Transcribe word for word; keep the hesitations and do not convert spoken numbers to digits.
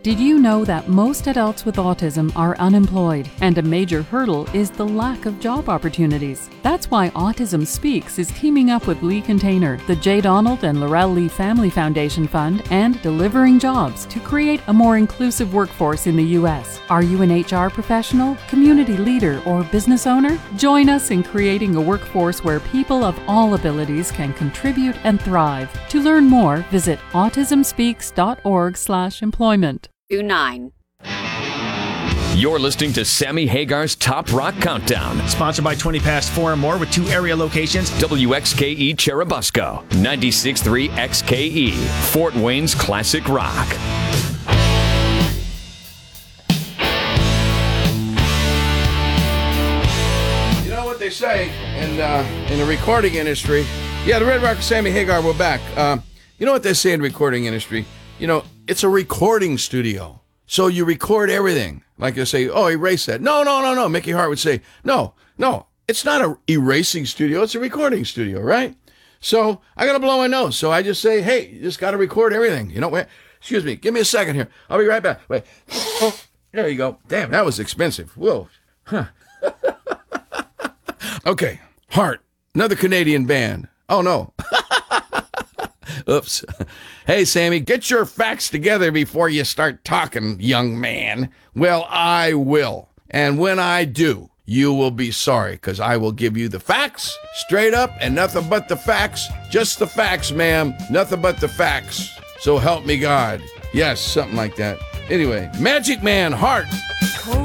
Did you know that most adults with autism are unemployed, and a major hurdle is the lack of job opportunities? That's why Autism Speaks is teaming up with Lee Container, the J. Donald and Laurel Lee Family Foundation Fund, and Delivering Jobs to create a more inclusive workforce in the U S. Are you an H R professional, community leader, or business owner? Join us in creating a workforce where people of all abilities can contribute and thrive. To learn more, visit autism speaks dot org slash employment. Nine. You're listening to Sammy Hagar's Top Rock Countdown. Sponsored by twenty past four and more with two area locations. W X K E Cherubusco, ninety-six point three X K E, Fort Wayne's classic rock. You know what they say in, uh, in the recording industry? Yeah, the Red Rock Sammy Hagar, we're back. Uh, you know what they say in the recording industry? You know, it's a recording studio. So you record everything. Like they say, oh, erase that. No, no, no, no. Mickey Hart would say, no, no, it's not a erasing studio. It's a recording studio, right? So I got to blow my nose. So I just say, hey, you just got to record everything. You know, wait, excuse me. Give me a second here. I'll be right back. Wait. There you go. Damn, that was expensive. Whoa. Huh. Okay. Hart, another Canadian band. Oh, no. Oops. Hey, Sammy, get your facts together before you start talking, young man. Well, I will. And when I do, you will be sorry, because I will give you the facts straight up and nothing but the facts. Just the facts, ma'am. Nothing but the facts. So help me God. Yes, something like that. Anyway, Magic Man Hart.